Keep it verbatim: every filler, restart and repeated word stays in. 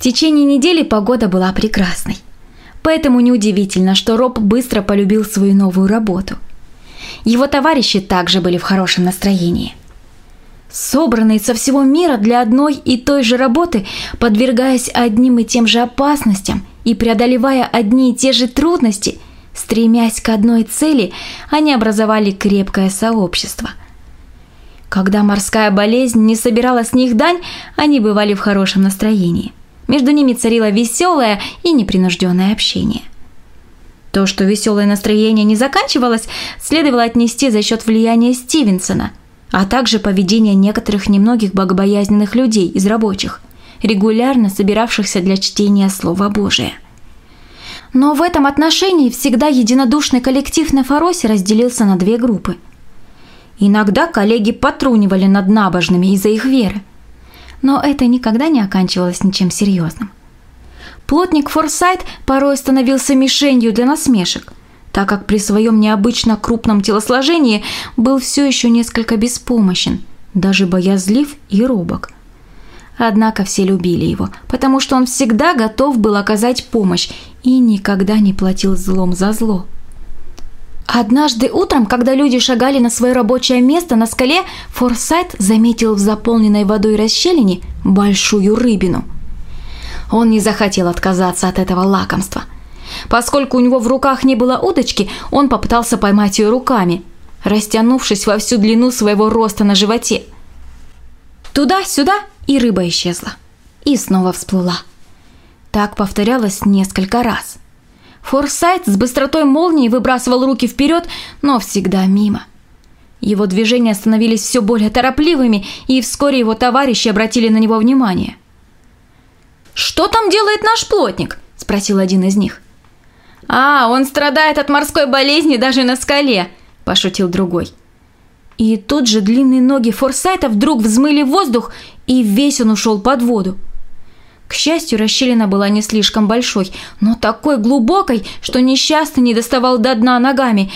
течение недели погода была прекрасной. Поэтому неудивительно, что Роб быстро полюбил свою новую работу. Его товарищи также были в хорошем настроении. Собранные со всего мира для одной и той же работы, подвергаясь одним и тем же опасностям и преодолевая одни и те же трудности, стремясь к одной цели, они образовали крепкое сообщество. Когда морская болезнь не собирала с них дань, они бывали в хорошем настроении. Между ними царило веселое и непринужденное общение. То, что веселое настроение не заканчивалось, следовало отнести за счет влияния Стивенсона, а также поведения некоторых немногих богобоязненных людей из рабочих, регулярно собиравшихся для чтения Слова Божия. Но в этом отношении всегда единодушный коллектив на Фаросе разделился на две группы. Иногда коллеги потрунивали над набожными из-за их веры, но это никогда не оканчивалось ничем серьезным. Плотник Форсайт порой становился мишенью для насмешек, так как при своем необычно крупном телосложении был все еще несколько беспомощен, даже боязлив и робок. Однако все любили его, потому что он всегда готов был оказать помощь и никогда не платил злом за зло. Однажды утром, когда люди шагали на свое рабочее место на скале, Форсайт заметил в заполненной водой расщелине большую рыбину. Он не захотел отказаться от этого лакомства. Поскольку у него в руках не было удочки, он попытался поймать ее руками, растянувшись во всю длину своего роста на животе. Туда-сюда, и рыба исчезла. И снова всплыла. Так повторялось несколько раз. Форсайт с быстротой молнии выбрасывал руки вперед, но всегда мимо. Его движения становились все более торопливыми, и вскоре его товарищи обратили на него внимание. «Что там делает наш плотник?» – спросил один из них. «А, он страдает от морской болезни даже на скале», – пошутил другой. И тут же длинные ноги Форсайта вдруг взмыли в воздух, и весь он ушел под воду. К счастью, расщелина была не слишком большой, но такой глубокой, что несчастный не доставал до дна ногами,